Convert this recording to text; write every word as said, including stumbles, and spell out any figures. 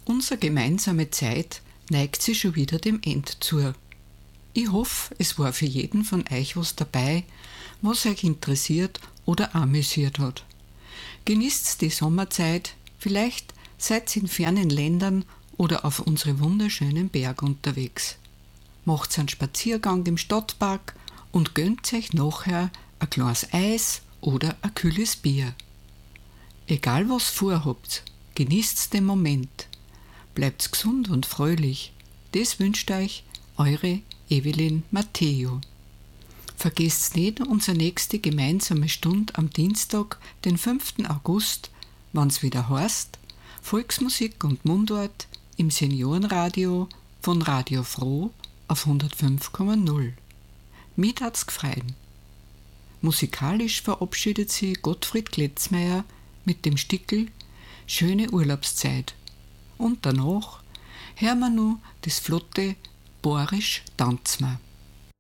Unsere gemeinsame Zeit neigt sich schon wieder dem End zu. Ich hoffe, es war für jeden von euch was dabei, was euch interessiert oder amüsiert hat. Genießt die Sommerzeit, vielleicht seid ihr in fernen Ländern oder auf unsere wunderschönen Berge unterwegs. Macht einen Spaziergang im Stadtpark und gönnt euch nachher ein Glas Eis oder ein kühles Bier. Egal was vorhabt, genießt den Moment. Bleibt gesund und fröhlich. Das wünscht euch eure Evelyn Matteo. Vergesst nicht unsere nächste gemeinsame Stunde am Dienstag, den fünften August, wann's wieder heißt, Volksmusik und Mundart im Seniorenradio von Radio Froh auf hundertfünf Komma null. Mich hat's gefreut. Musikalisch verabschiedet sie Gottfried Gletzmeier mit dem Stickel Schöne Urlaubszeit. Und danach hören wir nur das flotte Borisch Tanzma.